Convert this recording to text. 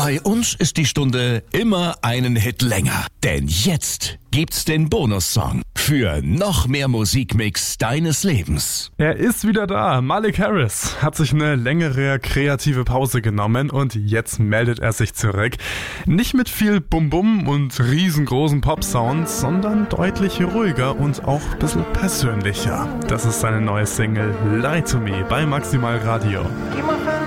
Bei uns ist die Stunde immer einen Hit länger. Denn jetzt gibt's den Bonussong für noch mehr Musikmix deines Lebens. Er ist wieder da. Malik Harris hat sich eine längere kreative Pause genommen und jetzt meldet er sich zurück. Nicht mit viel Bum-Bum und riesengroßen Pop-Sounds, sondern deutlich ruhiger und auch ein bisschen persönlicher. Das ist seine neue Single Lie to Me bei Maximal Radio. Keep my